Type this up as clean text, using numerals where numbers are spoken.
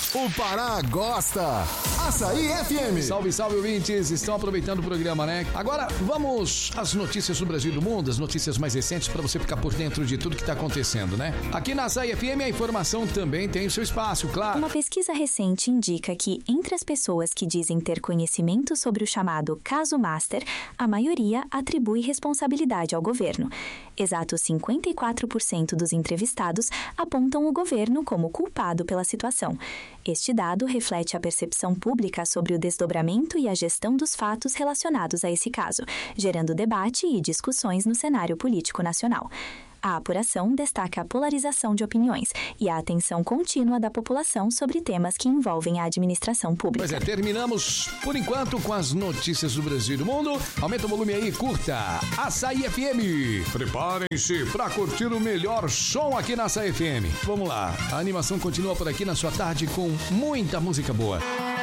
O Pará gosta. Açaí FM. Salve, salve, ouvintes. Estão aproveitando o programa, né? Agora, vamos às notícias do Brasil e do mundo, as notícias mais recentes para você ficar por dentro de tudo que está acontecendo, né? Aqui na Açaí FM a informação também tem o seu espaço, claro. Uma pesquisa recente indica que, entre as pessoas que dizem ter conhecimento sobre o chamado caso Master, a maioria atribui responsabilidade ao governo. Exatos 54% dos entrevistados apontam o governo como culpado pela situação. Este dado reflete a percepção pública sobre o desdobramento e a gestão dos fatos relacionados a esse caso, gerando debate e discussões no cenário político nacional. A apuração destaca a polarização de opiniões e a atenção contínua da população sobre temas que envolvem a administração pública. Pois é, terminamos por enquanto com as notícias do Brasil e do mundo. Aumenta o volume aí, curta Açaí FM. Preparem-se para curtir o melhor som aqui na Açaí FM. Vamos lá, a animação continua por aqui na sua tarde com muita música boa.